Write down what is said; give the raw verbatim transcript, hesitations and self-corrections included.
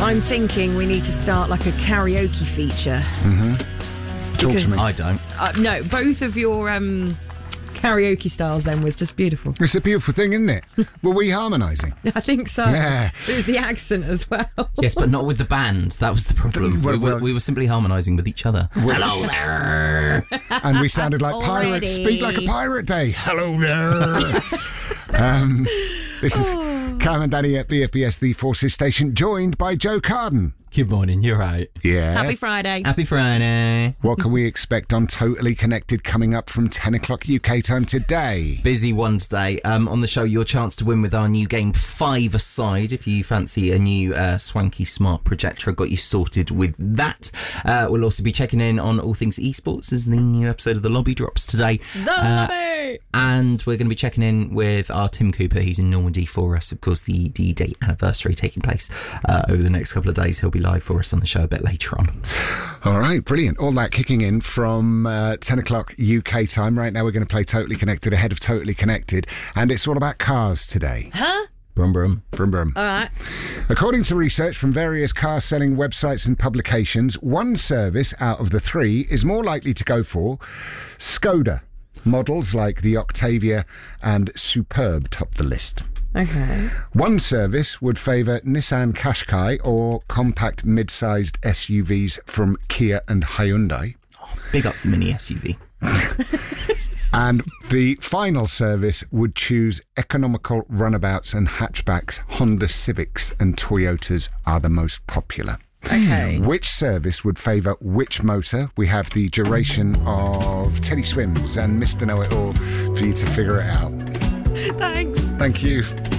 I'm thinking we need to start like a karaoke feature. Mm-hmm. Talk Because- to me. I don't. Uh, no, both of your um, karaoke styles then was just beautiful. It's a beautiful thing, isn't it? Were we harmonising? I think so. Yeah. It was the accent as well. Yes, but not with the band. That was the problem. Well, we, were, well- we were simply harmonising with each other. Hello there. And we sounded like pirates. Already. Speak like a pirate day. Hello there. um, this is Cam and Danny at B F B S The Forces Station, joined by Joe Carden. Good morning, you're right. Yeah. Happy Friday. Happy Friday. What can we expect on Totally Connected coming up from ten o'clock U K time today? Busy one today. Um, on the show, your chance to win with our new game, Five Aside. If you fancy a new uh, swanky smart projector, I've got you sorted with that. Uh, we'll also be checking in on all things esports as the new episode of The Lobby drops today. The Uh, lobby! And we're going to be checking in with our Tim Cooper. He's in Normandy for us. Of course, the D-Day anniversary taking place uh, over the next couple of days. He'll be live for us on the show a bit later on. All right, brilliant. All that kicking in from uh, ten o'clock U K time. Right now we're going to play Totally Connected ahead of Totally Connected, and it's all about cars today. Huh? Brum brum. Brum brum. All right. According to research from various car-selling websites and publications, one service out of the three is more likely to go for Skoda. Models like the Octavia and Superb top the list. Okay. One service would favour Nissan Qashqai or compact mid-sized S U Vs from Kia and Hyundai. Big ups the mini S U V. And the final service would choose economical runabouts and hatchbacks. Honda Civics and Toyotas are the most popular. Okay. Which service would favour which motor? We have the duration of Teddy Swims and Mister Know-It-All for you to figure it out. Thanks. Thank you.